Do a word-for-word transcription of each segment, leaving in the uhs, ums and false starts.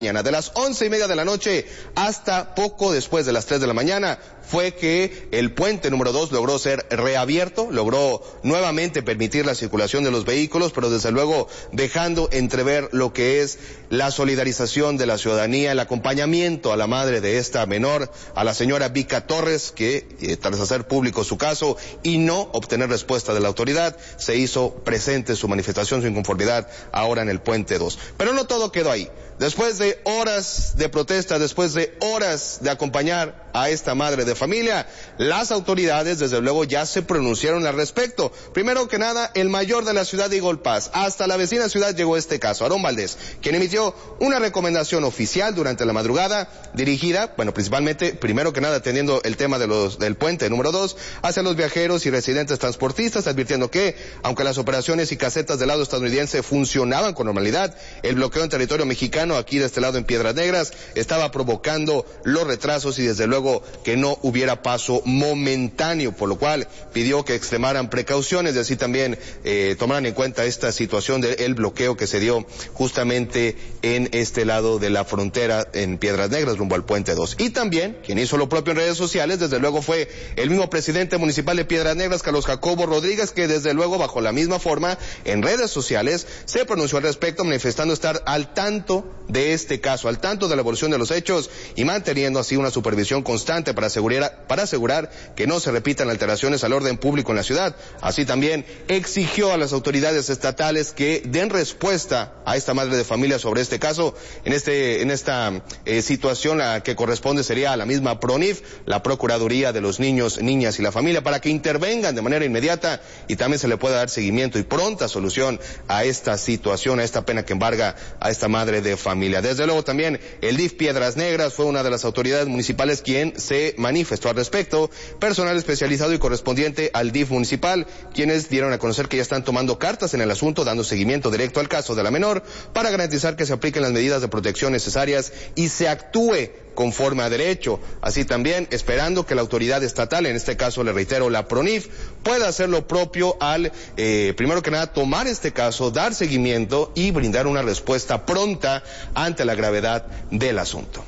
De las once y media de la noche hasta poco después de las tres de la mañana fue que el puente número dos logró ser reabierto, logró nuevamente permitir la circulación de los vehículos, pero desde luego dejando entrever lo que es la solidarización de la ciudadanía, el acompañamiento a la madre de esta menor, a la señora Vica Torres, que eh, tras hacer público su caso y no obtener respuesta de la autoridad, se hizo presente su manifestación, su inconformidad ahora en el puente dos. Pero no todo quedó ahí. Después de horas de protesta, después de horas de acompañar a esta madre de familia, las autoridades desde luego ya se pronunciaron al respecto. Primero que nada, el mayor de la ciudad de Eagle Pass, hasta la vecina ciudad llegó este caso, Aarón Valdés, quien emitió una recomendación oficial durante la madrugada dirigida, bueno, principalmente, primero que nada atendiendo el tema de los del puente número dos, hacia los viajeros y residentes transportistas, advirtiendo que, aunque las operaciones y casetas del lado estadounidense funcionaban con normalidad, el bloqueo en territorio mexicano aquí de este lado en Piedras Negras estaba provocando los retrasos y desde luego que no hubiera paso momentáneo, por lo cual pidió que extremaran precauciones y así también eh, tomaran en cuenta esta situación del bloqueo que se dio justamente en este lado de la frontera en Piedras Negras rumbo al puente dos. Y también quien hizo lo propio en redes sociales desde luego fue el mismo presidente municipal de Piedras Negras, Carlos Jacobo Rodríguez, que desde luego bajo la misma forma en redes sociales se pronunció al respecto, manifestando estar al tanto de este caso, al tanto de la evolución de los hechos y manteniendo así una supervisión constante para asegurar, para asegurar que no se repitan alteraciones al orden público en la ciudad. Así también exigió a las autoridades estatales que den respuesta a esta madre de familia sobre este caso. En este, en esta eh, situación la que corresponde sería a la misma PRONIF, la Procuraduría de los Niños, Niñas y la Familia, para que intervengan de manera inmediata y también se le pueda dar seguimiento y pronta solución a esta situación, a esta pena que embarga a esta madre de familia. Desde luego también el D I F Piedras Negras fue una de las autoridades municipales quien se manifestó al respecto, personal especializado y correspondiente al D I F municipal, quienes dieron a conocer que ya están tomando cartas en el asunto, dando seguimiento directo al caso de la menor para garantizar que se apliquen las medidas de protección necesarias y se actúe conforme a derecho. Así también esperando que la autoridad estatal, en este caso le reitero la PRONIF, pueda hacer lo propio al, eh, primero que nada, tomar este caso, dar seguimiento y brindar una respuesta pronta ante la gravedad del asunto.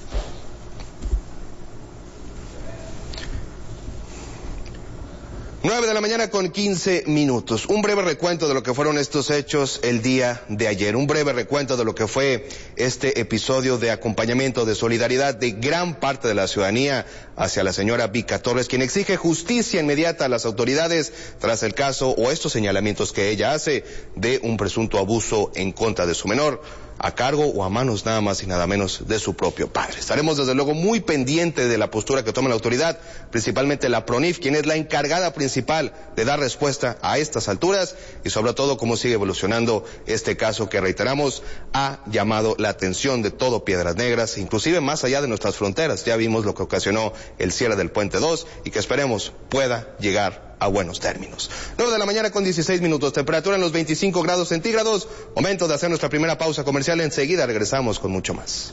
nueve de la mañana con quince minutos. Un breve recuento de lo que fueron estos hechos el día de ayer. Un breve recuento de lo que fue este episodio de acompañamiento, de solidaridad de gran parte de la ciudadanía hacia la señora Vica Torres, quien exige justicia inmediata a las autoridades tras el caso o estos señalamientos que ella hace de un presunto abuso en contra de su menor, a cargo o a manos nada más y nada menos de su propio padre. Estaremos desde luego muy pendientes de la postura que tome la autoridad, principalmente la PRONIF, quien es la encargada principal de dar respuesta a estas alturas y sobre todo cómo sigue evolucionando este caso que, reiteramos, ha llamado la atención de todo Piedras Negras, inclusive más allá de nuestras fronteras. Ya vimos lo que ocasionó el cierre del puente dos y que esperemos pueda llegar a buenos términos. nueve de la mañana con dieciséis minutos, temperatura en los veinticinco grados centígrados. Momento de hacer nuestra primera pausa comercial. Enseguida regresamos con mucho más.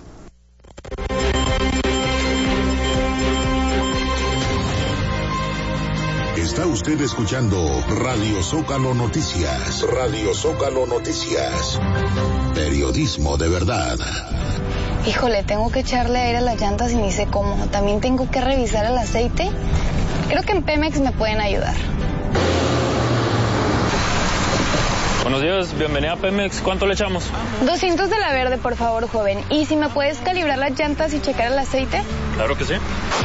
Está usted escuchando Radio Zócalo Noticias. Radio Zócalo Noticias. Periodismo de verdad. Híjole, tengo que echarle aire a las llantas y ni sé cómo. También tengo que revisar el aceite. Creo que en Pemex me pueden ayudar. Buenos días, bienvenida a Pemex. ¿Cuánto le echamos? doscientos de la verde, por favor, joven. ¿Y si me puedes calibrar las llantas y checar el aceite? Claro que sí.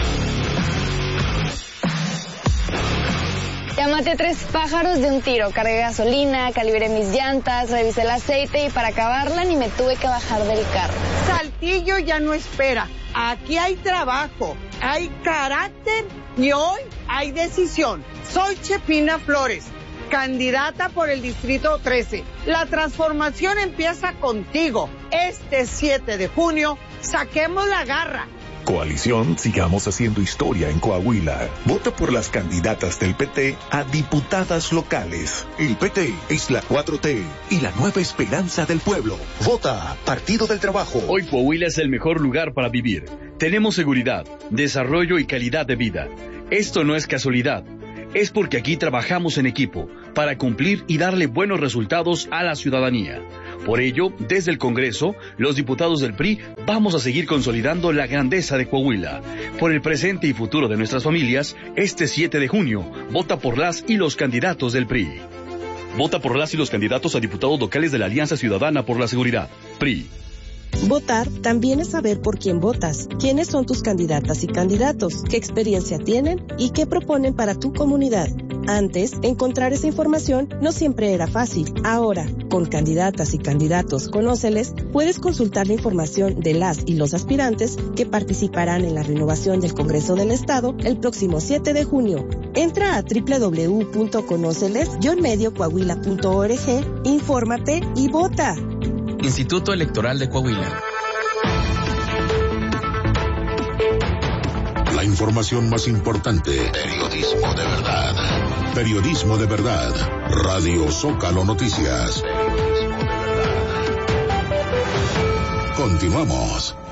Ya maté tres pájaros de un tiro. Cargué gasolina, calibré mis llantas, revisé el aceite y para acabarla ni me tuve que bajar del carro. Saltillo ya no espera. Aquí hay trabajo, hay carácter y hoy hay decisión. Soy Chepina Flores, candidata por el Distrito trece. La transformación empieza contigo. Este siete de junio, saquemos la garra. Coalición Sigamos Haciendo Historia en Coahuila. Vota por las candidatas del P T a diputadas locales. El P T es la cuatro T y la nueva esperanza del pueblo. Vota Partido del Trabajo. Hoy Coahuila es el mejor lugar para vivir. Tenemos seguridad, desarrollo y calidad de vida. Esto no es casualidad. Es porque aquí trabajamos en equipo para cumplir y darle buenos resultados a la ciudadanía. Por ello, desde el Congreso, los diputados del P R I vamos a seguir consolidando la grandeza de Coahuila. Por el presente y futuro de nuestras familias, este siete de junio, vota por las y los candidatos del P R I. Vota por las y los candidatos a diputados locales de la Alianza Ciudadana por la Seguridad, P R I. Votar también es saber por quién votas, quiénes son tus candidatas y candidatos, qué experiencia tienen y qué proponen para tu comunidad. Antes, encontrar esa información no siempre era fácil. Ahora, con candidatas y candidatos Conóceles, puedes consultar la información de las y los aspirantes que participarán en la renovación del Congreso del Estado el próximo siete de junio. Entra a doble u doble u doble u punto conóceles guion medio coahuila punto org, infórmate y vota. Instituto Electoral de Coahuila. La información más importante. Periodismo de verdad. Periodismo de verdad. Radio Zócalo Noticias. Continuamos.